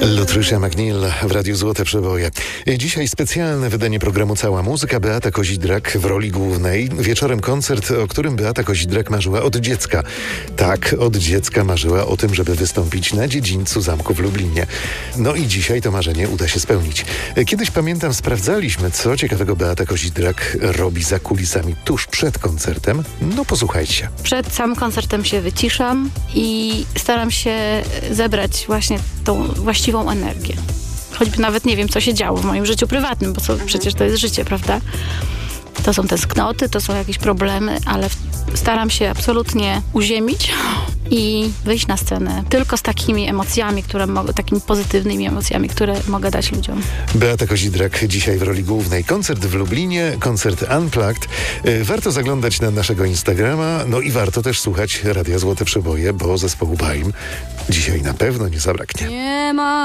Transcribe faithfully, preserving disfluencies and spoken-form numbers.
Lutrysza McNeil w Radiu Złote Przeboje. Dzisiaj specjalne wydanie programu Cała Muzyka. Beata Kozidrak w roli głównej. Wieczorem koncert, o którym Beata Kozidrak marzyła od dziecka. Tak, od dziecka marzyła o tym, żeby wystąpić na dziedzińcu zamku w Lublinie. No i dzisiaj to marzenie uda się spełnić. Kiedyś, pamiętam, sprawdzaliśmy, co ciekawego Beata Kozidrak robi za kulisami tuż przed koncertem. No posłuchajcie. Przed samym koncertem się wyciszam i staram się zebrać właśnie tą właściwą energię. Choćby nawet nie wiem, co się działo w moim życiu prywatnym, bo co, przecież to jest życie, prawda? To są tęsknoty, to są jakieś problemy, ale staram się absolutnie uziemić i wyjść na scenę tylko z takimi emocjami, które mogę, takimi pozytywnymi emocjami, które mogę dać ludziom. Beata Kozidrak dzisiaj w roli głównej. Koncert w Lublinie, koncert Unplugged. Warto zaglądać na naszego Instagrama, no i warto też słuchać Radia Złote Przeboje, bo zespołu Baim dzisiaj na pewno nie zabraknie. Nie ma